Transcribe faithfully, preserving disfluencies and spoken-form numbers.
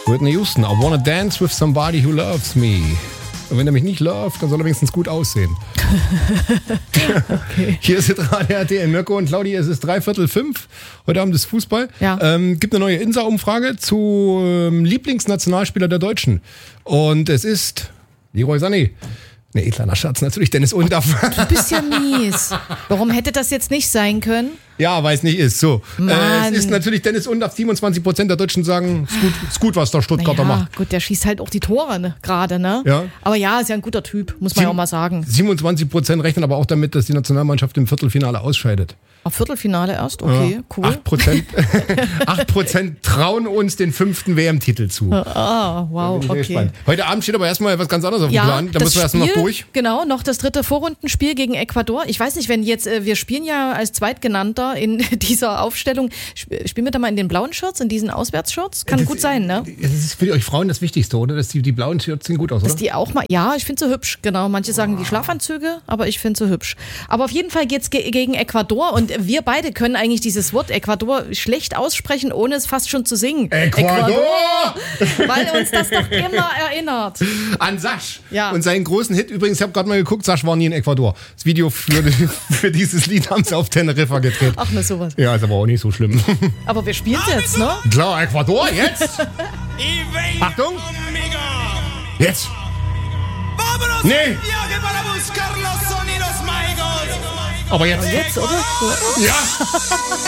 Whitney Houston, I wanna dance with somebody who loves me. Und wenn er mich nicht loves, dann soll er wenigstens gut aussehen. Okay. Hier ist gerade R T L Mirko und Claudi, es ist dreiviertel fünf. Heute Abend ist Fußball. Ja. Ähm, gibt eine neue Insa-Umfrage zu ähm, Lieblingsnationalspieler der Deutschen. Und es ist Leroy Sané. Nee, kleiner Scherz, natürlich Dennis Undaff. Du bist ja mies. Warum hätte das jetzt nicht sein können? Ja, weil es nicht ist. So. Äh, es ist natürlich Dennis Undaff. siebenundzwanzig Prozent der Deutschen sagen, es ist gut, ist gut was der Stuttgarter naja, macht. Gut, der schießt halt auch die Tore ne, gerade, ne? Ja. Aber ja, ist ja ein guter Typ, muss man ja auch mal sagen. siebenundzwanzig Prozent rechnen aber auch damit, dass die Nationalmannschaft im Viertelfinale ausscheidet. Auf Viertelfinale erst? Okay, ja. cool. acht Prozent, acht Prozent trauen uns den fünften W M-Titel zu. Ah, wow, okay. Gespannt. Heute Abend steht aber erstmal was ganz anderes auf dem ja, Plan. Da müssen wir erstmal noch durch. Genau, noch das dritte Vorrundenspiel gegen Ecuador. Ich weiß nicht, wenn jetzt, wir spielen ja als Zweitgenannter in dieser Aufstellung, spielen wir da mal in den blauen Shirts, in diesen Auswärtsshirts? Kann das, gut sein, ne? Das ist für euch Frauen das Wichtigste, oder? Dass die, die blauen Shirts sehen gut aus, oder? Dass die auch mal, ja, ich finde sie hübsch, genau. Manche sagen die Schlafanzüge, aber ich finde sie hübsch. Aber auf jeden Fall geht's ge- gegen Ecuador und wir beide können eigentlich dieses Wort Ecuador schlecht aussprechen, ohne es fast schon zu singen. Ecuador! Ecuador! Weil uns das doch immer erinnert. An Sasch. Ja. Und seinen großen Hit, übrigens, ich habe gerade mal geguckt, Sasch war nie in Ecuador. Das Video für, für dieses Lied haben sie auf Teneriffa gedreht. Ach, ne, sowas. Ja, ist aber auch nicht so schlimm. Aber wir spielen jetzt, ne? Klar, Ecuador, jetzt! Achtung! Jetzt! Nee! Aber jetzt! Jetzt, oder? Ja!